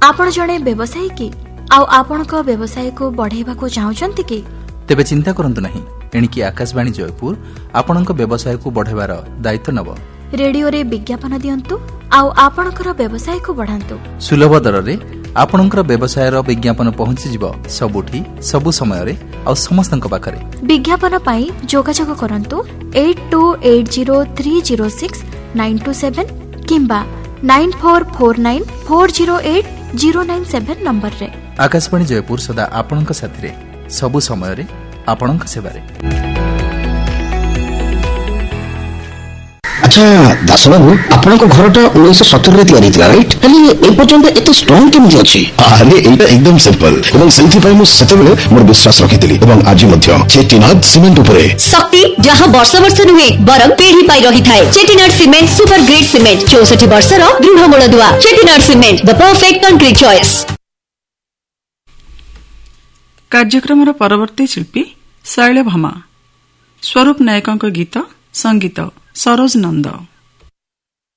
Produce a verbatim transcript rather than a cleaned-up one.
आपण जणे व्यवसायी कि आउ आपणक व्यवसाय को बढ़ाइबा को चाहुचंती कि तेबे चिंता करंतु नहीं एणिकी आकाशवाणी जयपुर आपणक व्यवसाय को बढ़ाइबार दायित्व नब रेडियो रे विज्ञापन दियंतु आउ आपणकर व्यवसाय को बढ़ांतु सुलभ दर रे आपणकर व्यवसाय रो विज्ञापन पहुंची जिवो सबुठी सबु समय रे आ समस्तक पाखरे विज्ञापन पाई जोगाजोग करंतु eight to eight zero three zero six nine to seven किंबा nine four four nine four zero eight zero nine seven number रे। आकाशवाणी जयपुर सदा आपणक साथी रे सबु समय रे आपणक सेवा रे। अच्छा दास बाबू आपन को घरटा उन्नीस सौ सत्तर रे तैयारी थिला राइट खाली ए पर्यंत एते स्ट्रांग केमि अछि अरे एटा एकदम सिंपल एवं सेंथि पई मु सेतेबेले मोर विश्वास रखितली एवं आज मध्य चेटीनाद सीमेंट उपरे शक्ति जहां वर्ष वर्ष नुहे बरम पीढ़ी पाई रही थाए Chettinad cement super grade cement चौसठ वर्ष रो दृढ़ मूलदुआ Chettinad cement the perfect concrete choice. कार्यक्रम परवर्ती शिल्पी शैल भामा स्वरूप नायकों गीत संगीत सरोज नंद।